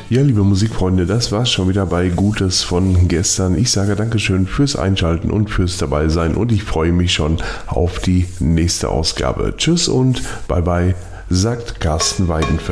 Ja, liebe Musikfreunde, das war's schon wieder bei Gutes von gestern. Ich sage Dankeschön fürs Einschalten und fürs Dabeisein und ich freue mich schon auf die nächste Ausgabe. Tschüss und bye bye, sagt Carsten Weidenfeld.